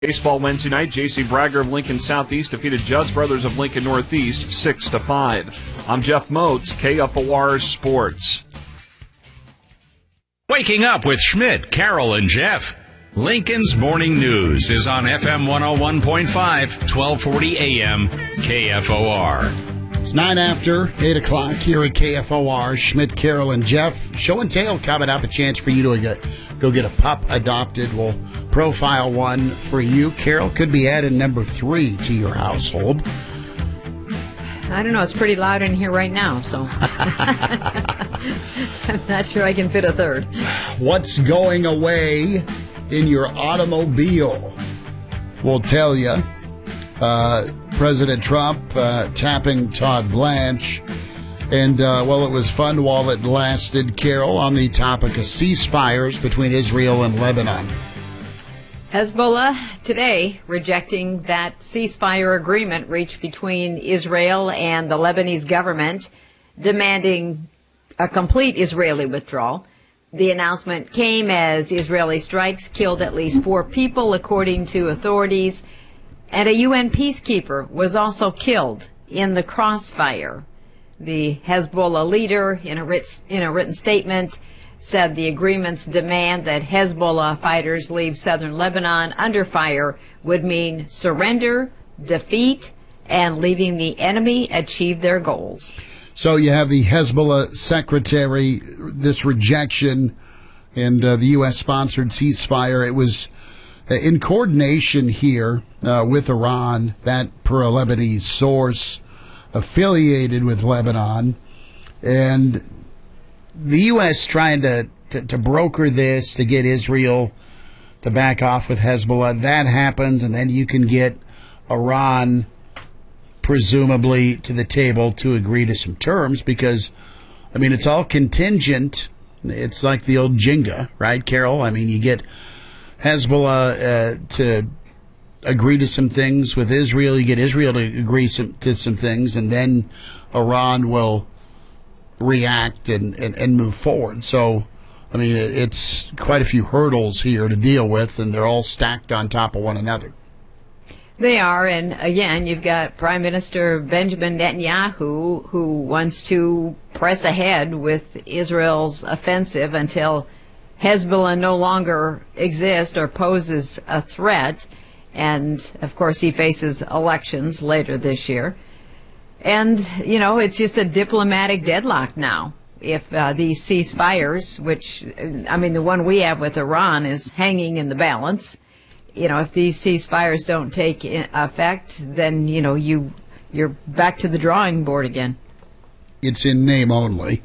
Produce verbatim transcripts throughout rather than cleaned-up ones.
Baseball Wednesday night, J C Bragger of Lincoln Southeast defeated Judds Brothers of Lincoln Northeast six to five. I'm Jeff Moats, K F O R Sports. Waking up with Schmidt, Carol, and Jeff. Lincoln's Morning News is on F M one oh one point five, twelve forty A M, K F O R. It's nine after eight o'clock here at K F O R. Schmidt, Carol, and Jeff. Show and tell coming up. A chance for you to get, go get a pup adopted. We'll profile one for you. Carol, could be adding number three to your household. I don't know. It's pretty loud in here right now, so I'm not sure I can fit a third. What's going away in your automobile? We'll tell you. Uh, President Trump uh, tapping Todd Blanche. And, uh, well, it was fun while it lasted. Carol, on the topic of ceasefires between Israel and Lebanon. Hezbollah today rejecting that ceasefire agreement reached between Israel and the Lebanese government, demanding a complete Israeli withdrawal. The announcement came as Israeli strikes killed at least four people, according to authorities, and a U N peacekeeper was also killed in the crossfire. The Hezbollah leader, in a, writ- in a written statement, said the agreement's demand that Hezbollah fighters leave southern Lebanon under fire would mean surrender, defeat, and leaving the enemy achieve their goals. So you have the Hezbollah secretary, this rejection, and uh, the U S-sponsored ceasefire. It was in coordination here uh, with Iran, that per a Lebanese source affiliated with Lebanon, and the U S trying to, to, to broker this to get Israel to back off with Hezbollah. That happens, and then you can get Iran presumably to the table to agree to some terms because, I mean, it's all contingent. It's like the old Jenga, right, Carol? I mean, you get Hezbollah uh, to agree to some things with Israel. You get Israel to agree some, to some things, and then Iran will react and, and, and move forward. So, I mean, it's quite a few hurdles here to deal with, and they're all stacked on top of one another. They are, and again, you've got Prime Minister Benjamin Netanyahu, who wants to press ahead with Israel's offensive until Hezbollah no longer exists or poses a threat. And, of course, he faces elections later this year. And, you know, it's just a diplomatic deadlock now. If uh, these ceasefires, which, I mean, the one we have with Iran is hanging in the balance. You know, if these ceasefires don't take effect, then, you know, you, you're back to the drawing board again. It's in name only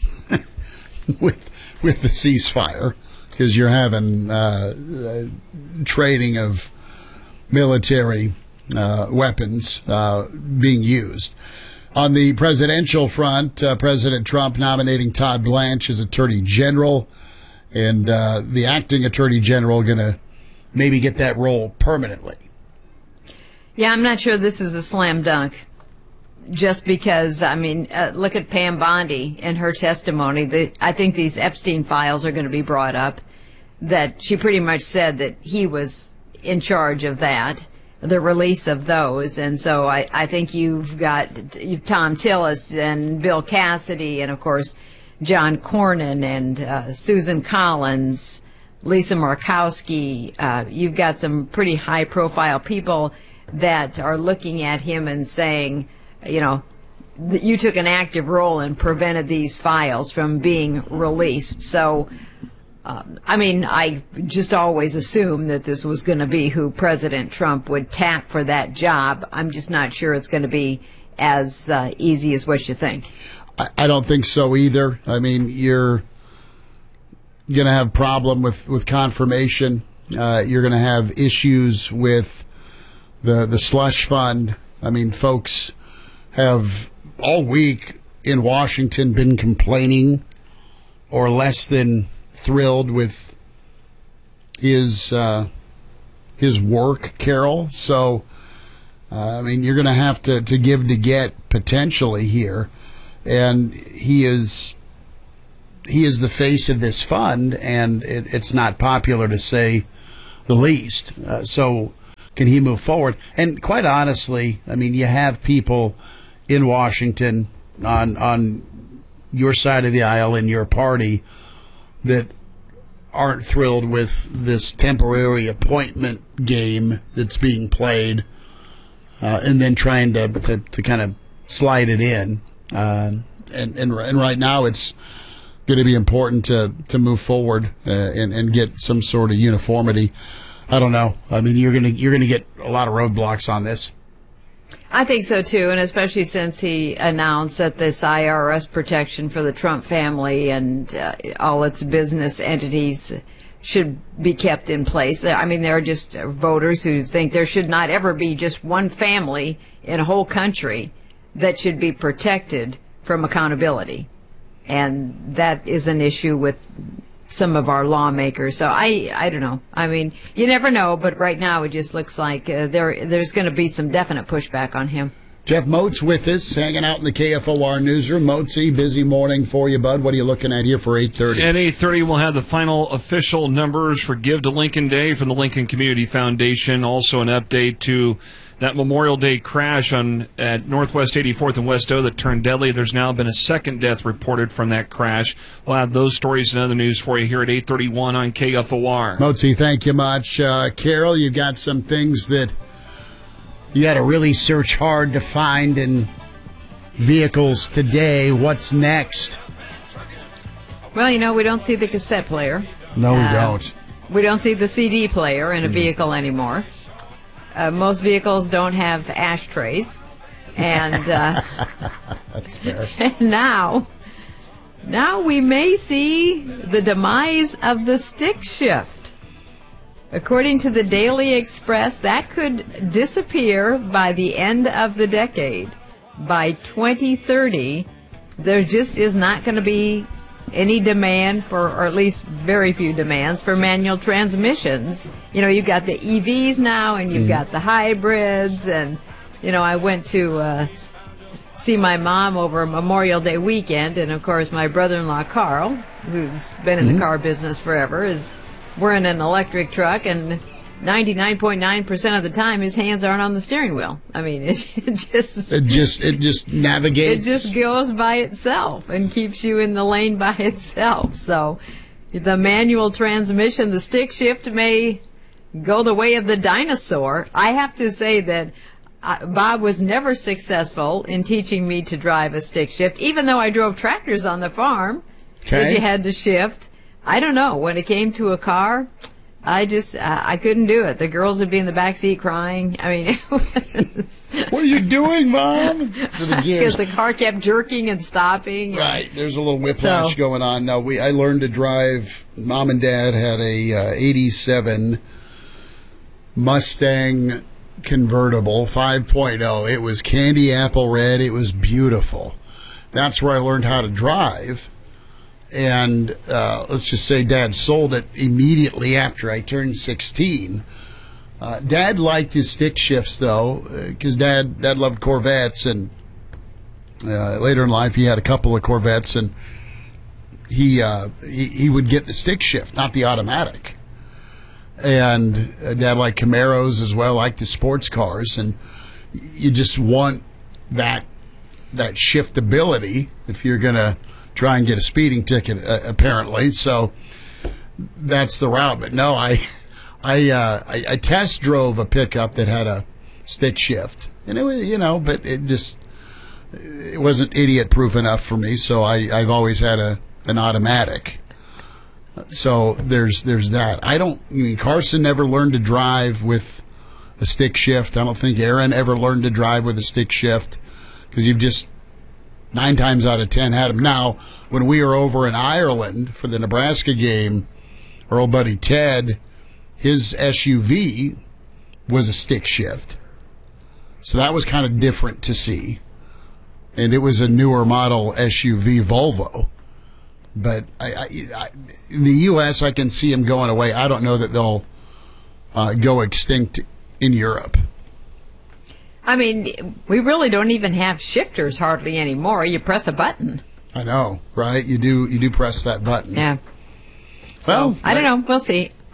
with with the ceasefire, because you're having uh, uh, trading of military uh, weapons uh, being used. On the presidential front, uh, President Trump nominating Todd Blanche as Attorney General, and uh, the acting Attorney General going to maybe get that role permanently. Yeah, I'm not sure this is a slam dunk. Just because, I mean, uh, look at Pam Bondi and her testimony. The, I think these Epstein files are going to be brought up, that she pretty much said that he was in charge of that, the release of those. And so I, I think you've got you've Tom Tillis and Bill Cassidy and, of course, John Cornyn and uh, Susan Collins, Lisa Murkowski. Uh, you've got some pretty high-profile people that are looking at him and saying, you know, that you took an active role and prevented these files from being released. So, uh, I mean, I just always assumed that this was going to be who President Trump would tap for that job. I'm just not sure it's going to be as uh, easy as what you think. I, I don't think so either. I mean, you're going to have problem with, with confirmation. Uh, you're going to have issues with the the slush fund. I mean, folks have all week in Washington been complaining or less than thrilled with his uh, his work, Carol. So, uh, I mean, you're going to have to, to give to get potentially here. And he is he is the face of this fund, and it, it's not popular to say the least. Uh, so can he move forward? And quite honestly, I mean, you have people in Washington on on your side of the aisle in your party that aren't thrilled with this temporary appointment game that's being played, uh, and then trying to, to to kind of slide it in. Uh, and, and and right now, it's going to be important to to move forward uh, and and get some sort of uniformity. I don't know. I mean, you're gonna you're gonna get a lot of roadblocks on this. I think so too, and especially since he announced that this I R S protection for the Trump family and uh, all its business entities should be kept in place. I mean, there are just voters who think there should not ever be just one family in a whole country that should be protected from accountability, and that is an issue with some of our lawmakers. So I, I don't know. I mean, you never know, but right now it just looks like uh, there, there's going to be some definite pushback on him. Jeff Moats with us, hanging out in the K F O R newsroom. Moatsy, busy morning for you, bud. What are you looking at here for eight thirty? At eight thirty, we'll have the final official numbers for Give to Lincoln Day from the Lincoln Community Foundation. Also an update to that Memorial Day crash on at Northwest eighty-fourth and West O that turned deadly. There's now been a second death reported from that crash. We'll have those stories and other news for you here at eight thirty-one on K F O R. Moatsy, thank you much. Uh, Carol, you've got some things that you got to really search hard to find in vehicles today. What's next? Well, you know, we don't see the cassette player. No, we uh, don't. We don't see the C D player in a vehicle anymore. Uh, most vehicles don't have ashtrays. And, uh, That's fair. and now, now we may see the demise of the stick shift. According to the Daily Express, that could disappear by the end of the decade. By twenty thirty, there just is not going to be any demand for, or at least very few demands for manual transmissions. You know, you've got the E Vs now, and you've mm. got the hybrids, and, you know, I went to uh, see my mom over Memorial Day weekend, and, of course, my brother-in-law, Carl, who's been in mm. the car business forever, is wearing an electric truck, and ninety-nine point nine percent of the time his hands aren't on the steering wheel. I mean, it, it just it just it just navigates. It just goes by itself and keeps you in the lane by itself. So the manual transmission, the stick shift, may go the way of the dinosaur. I have to say that uh, Bob was never successful in teaching me to drive a stick shift, even though I drove tractors on the farm okay. that you had to shift. I don't know. When it came to a car, I just, uh, I couldn't do it. The girls would be in the back seat crying. I mean, it was... What are you doing, Mom? Because the car kept jerking and stopping. Right. There's a little whiplash so, going on. No, we, I learned to drive. Mom and Dad had a uh, eighty-seven Mustang convertible five point oh. It was candy apple red. It was beautiful. That's where I learned how to drive. And uh, let's just say Dad sold it immediately after I turned sixteen. Uh, Dad liked his stick shifts, though, because uh, Dad Dad loved Corvettes. And uh, later in life, he had a couple of Corvettes, and he, uh, he he would get the stick shift, not the automatic. And uh, Dad liked Camaros as well, liked the sports cars. And you just want that that shiftability if you're going to try and get a speeding ticket, uh, apparently. So that's the route. But no, I, I, uh, I, I test drove a pickup that had a stick shift, and it was, you know, but it just, it wasn't idiot proof enough for me. So I, I've always had a an automatic. So there's there's that. I don't. I mean, Carson never learned to drive with a stick shift. I don't think Aaron ever learned to drive with a stick shift, because you've just nine times out of ten had him. Now, when we were over in Ireland for the Nebraska game, our old buddy Ted, his S U V was a stick shift. So that was kind of different to see. And it was a newer model S U V Volvo. But I, I, I, in the U S, I can see them going away. I don't know that they'll uh, go extinct in Europe. I mean, we really don't even have shifters hardly anymore. You press a button. I know, right? You do you do press that button. Yeah. Well, so, I don't know. We'll see.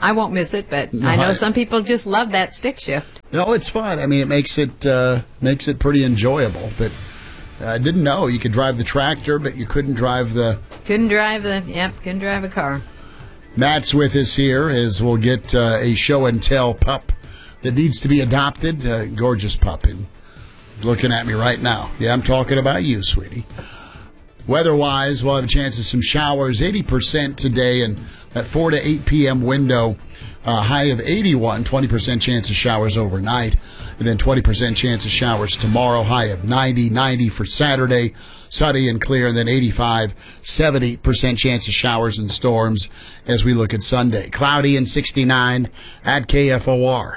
I won't miss it, but No, I know I- some people just love that stick shift. No, it's fun. I mean, it makes it uh, makes it pretty enjoyable. But I didn't know you could drive the tractor, but you couldn't drive the. Couldn't drive the, yep, couldn't drive a car. Matt's with us here as we'll get uh, a show and tell pup that needs to be adopted. Uh, gorgeous pup. And looking at me right now. Yeah, I'm talking about you, sweetie. Weather-wise, we'll have a chance of some showers, eighty percent today, and that four to eight p.m. window, uh, high of eighty-one, twenty percent chance of showers overnight, and then twenty percent chance of showers tomorrow, high of ninety, ninety for Saturday, sunny and clear, and then eighty-five, seventy percent chance of showers and storms as we look at Sunday. Cloudy and sixty-nine at K F O R.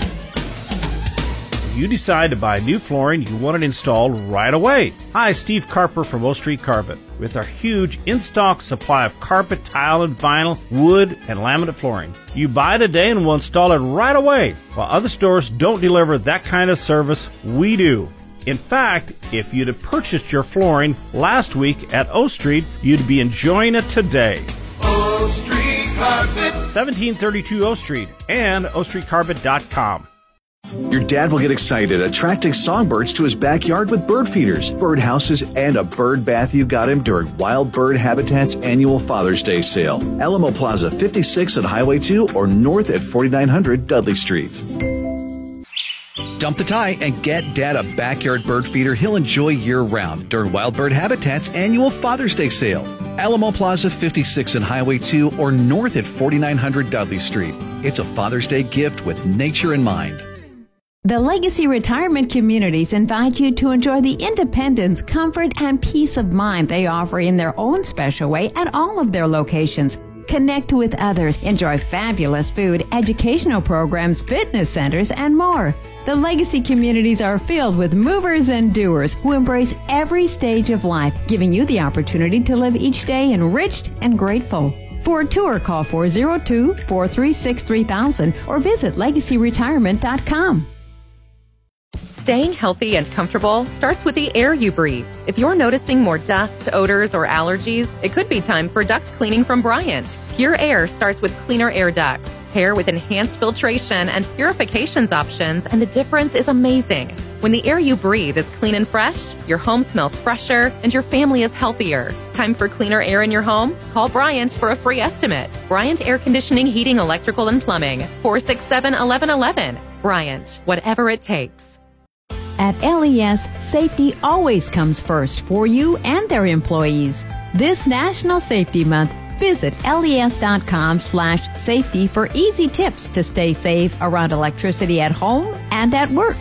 You decide to buy new flooring, you want it installed right away. Hi, Steve Carper from O Street Carpet. With our huge in-stock supply of carpet, tile, and vinyl, wood, and laminate flooring. You buy today and we'll install it right away. While other stores don't deliver that kind of service, we do. In fact, if you'd have purchased your flooring last week at O Street, you'd be enjoying it today. O Street Carpet. seventeen thirty-two O Street and o street carpet dot com. Your dad will get excited attracting songbirds to his backyard with bird feeders, bird houses, and a bird bath you got him during Wild Bird Habitat's annual Father's Day sale. Alamo Plaza fifty-six at Highway two or north at forty-nine hundred Dudley Street. Dump the tie and get Dad a backyard bird feeder he'll enjoy year-round during Wild Bird Habitat's annual Father's Day sale. Alamo Plaza fifty-six at Highway two or north at forty-nine hundred Dudley Street. It's a Father's Day gift with nature in mind. The Legacy Retirement Communities invite you to enjoy the independence, comfort, and peace of mind they offer in their own special way at all of their locations. Connect with others, enjoy fabulous food, educational programs, fitness centers, and more. The Legacy Communities are filled with movers and doers who embrace every stage of life, giving you the opportunity to live each day enriched and grateful. For a tour, call four oh two, four three six, three thousand or visit legacy retirement dot com. Staying healthy and comfortable starts with the air you breathe. If you're noticing more dust, odors, or allergies, it could be time for duct cleaning from Bryant. Pure Air starts with cleaner air ducts. Pair with enhanced filtration and purifications options, and the difference is amazing. When the air you breathe is clean and fresh, your home smells fresher, and your family is healthier. Time for cleaner air in your home? Call Bryant for a free estimate. Bryant Air Conditioning, Heating, Electrical, and Plumbing. four six seven, one one one one. Bryant, whatever it takes. At L E S, safety always comes first for you and their employees. This National Safety Month, visit les.com slash safety for easy tips to stay safe around electricity at home and at work.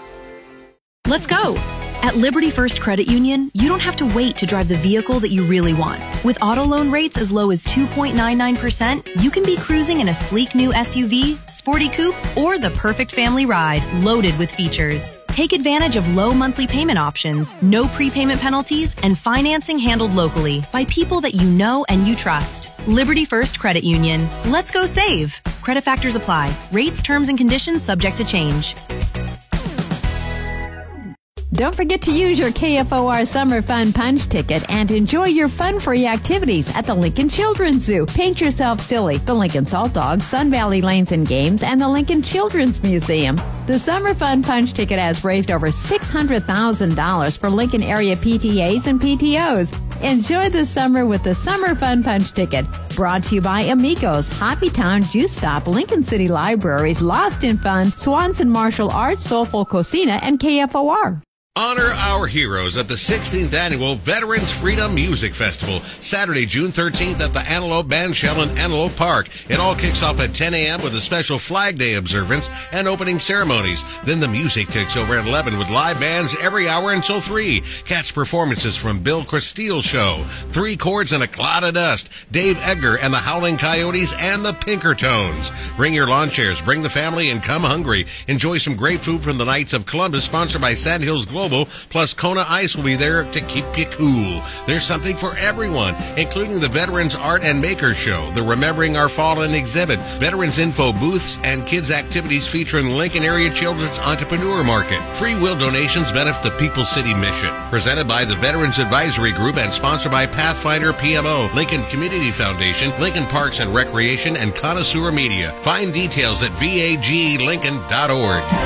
Let's go! At Liberty First Credit Union, you don't have to wait to drive the vehicle that you really want. With auto loan rates as low as two point nine nine percent, you can be cruising in a sleek new S U V, sporty coupe, or the perfect family ride loaded with features. Take advantage of low monthly payment options, no prepayment penalties, and financing handled locally by people that you know and you trust. Liberty First Credit Union. Let's go save. Credit factors apply. Rates, terms, and conditions subject to change. Don't forget to use your K F O R Summer Fun Punch ticket and enjoy your fun-free activities at the Lincoln Children's Zoo. Paint yourself silly, the Lincoln Salt Dogs, Sun Valley Lanes and Games, and the Lincoln Children's Museum. The Summer Fun Punch ticket has raised over six hundred thousand dollars for Lincoln area P T As and P T Os. Enjoy the summer with the Summer Fun Punch ticket. Brought to you by Amigos, Hoppy Town, Juice Stop, Lincoln City Libraries, Lost in Fun, Swanson Martial Arts, Soulful Cocina, and K F O R. Honor our heroes at the sixteenth Annual Veterans Freedom Music Festival, Saturday, June thirteenth at the Antelope Bandshell in Antelope Park. It all kicks off at ten a.m. with a special Flag Day observance and opening ceremonies. Then the music takes over at eleven with live bands every hour until three. Catch performances from Bill Christille Show, Three Chords and a Cloud of Dust, Dave Edgar and the Howling Coyotes, and the Pinkertones. Bring your lawn chairs, bring the family, and come hungry. Enjoy some great food from the Knights of Columbus, sponsored by Sandhills Global Mobile, plus Kona Ice will be there to keep you cool. There's something for everyone, including the Veterans Art and Maker Show, the Remembering Our Fallen exhibit, Veterans Info booths, and kids' activities featuring Lincoln Area Children's Entrepreneur Market. Free will donations benefit the People's City Mission. Presented by the Veterans Advisory Group and sponsored by Pathfinder P M O, Lincoln Community Foundation, Lincoln Parks and Recreation, and Connoisseur Media. Find details at vag lincoln dot org.